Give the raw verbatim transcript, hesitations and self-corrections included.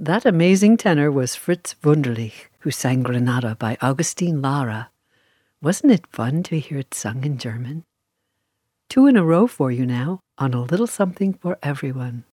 That amazing tenor was Fritz Wunderlich, who sang Granada by Augustin Lara. Wasn't it fun to hear it sung in German? Two in a row for you now on A Little Something for Everyone.